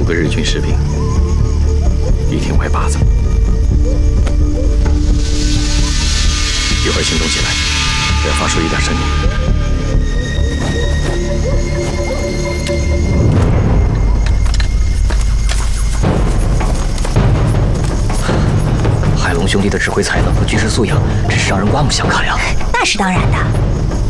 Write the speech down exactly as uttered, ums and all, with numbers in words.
个日军士兵，一挺歪把子。一会儿行动起来，要发出一点声音。 海龙兄弟的指挥才能和军事素养，真是让人刮目相看呀！ 那是当然的。